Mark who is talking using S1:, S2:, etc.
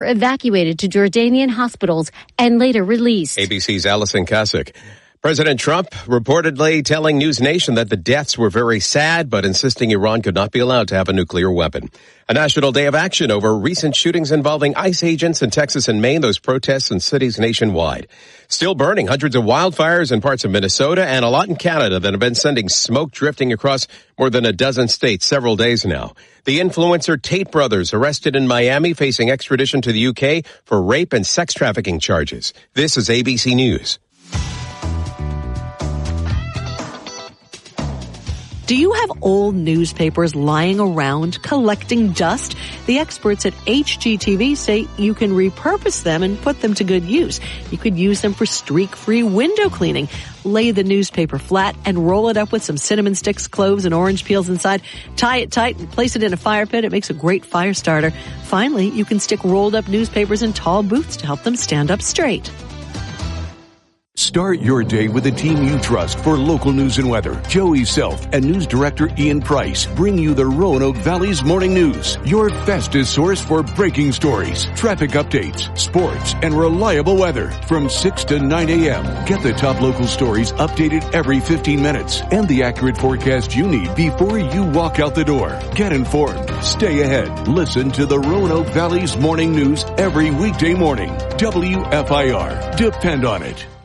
S1: evacuated to Jordanian hospitals and later released.
S2: ABC's Allison Kasich. President Trump reportedly telling News Nation that the deaths were very sad, but insisting Iran could not be allowed to have a nuclear weapon. A national day of action over recent shootings involving ICE agents in Texas and Maine, those protests in cities nationwide. Still burning, hundreds of wildfires in parts of Minnesota and a lot in Canada that have been sending smoke drifting across more than a dozen states several days now. The influencer Tate brothers arrested in Miami facing extradition to the UK for rape and sex trafficking charges. This is ABC News.
S3: Do you have old newspapers lying around collecting dust? The experts at HGTV say you can repurpose them and put them to good use. You could use them for streak-free window cleaning. Lay the newspaper flat and roll it up with some cinnamon sticks, cloves, and orange peels inside. Tie it tight and place it in a fire pit. It makes a great fire starter. Finally, you can stick rolled up newspapers in tall booths to help them stand up straight.
S4: Start your day with a team you trust for local news and weather. Joey Self and news director Ian Price bring you the Roanoke Valley's Morning News, your fastest source for breaking stories, traffic updates, sports, and reliable weather from 6 to 9 a.m. Get the top local stories updated every 15 minutes and the accurate forecast you need before you walk out the door. Get informed. Stay ahead. Listen to the Roanoke Valley's Morning News every weekday morning. WFIR. Depend on it.